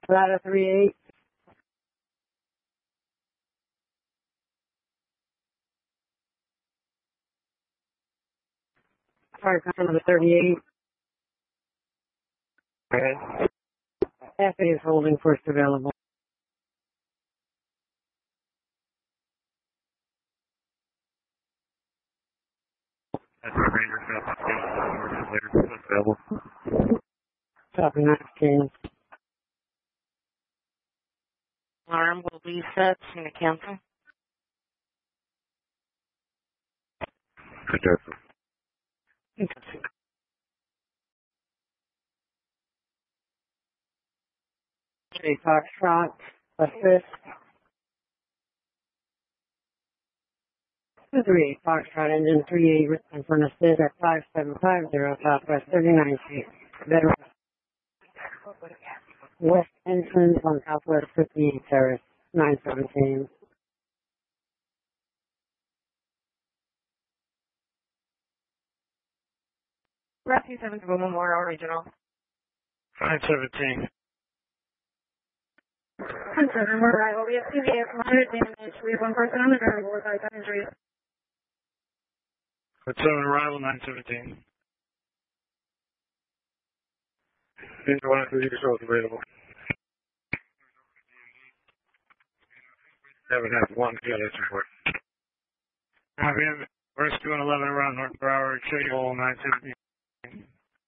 Ladder 38. Fire car number 38. Okay. FA is holding first available. That's the Ranger South available. Copy 19. Alarm will be set in the cancel. Good job. Okay, Foxtrot, assist. 38 Foxtrot, engine 38, and for an assist at 5750, Southwest 39th Street. Bedroom. West entrance on Southwest 58 Terrace, 917. Rescue 7 to Memorial Regional. 517. Concern, we're arrival. We have CVA from 100 damage. We have one person on the driver with gun injuries. With 7 arrival, 917. Engine 1 and 2 controls available. 7-1, yeah, that's report. IBM, rescue 11 around North Broward, City Hall, 917.